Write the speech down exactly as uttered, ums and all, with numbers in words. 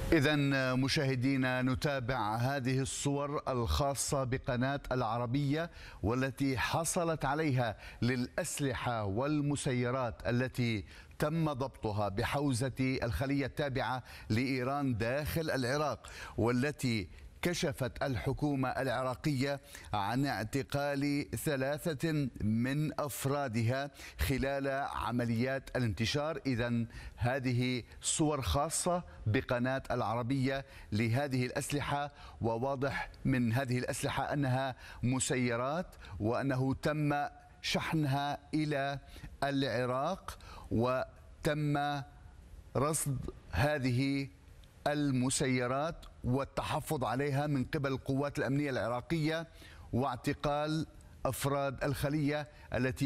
إذا مشاهدينا نتابع هذه الصور الخاصة بقناة العربية والتي حصلت عليها للأسلحة والمسيرات التي تم ضبطها بحوزة الخلية التابعة لإيران داخل العراق، والتي كشفت الحكومة العراقية عن اعتقال ثلاثة من أفرادها خلال عمليات الانتشار. إذن هذه صور خاصة بقناة العربية لهذه الأسلحة، وواضح من هذه الأسلحة أنها مسيرات وأنه تم شحنها إلى العراق، وتم رصد هذه المسيرات والتحفظ عليها من قبل القوات الأمنية العراقية واعتقال أفراد الخلية التي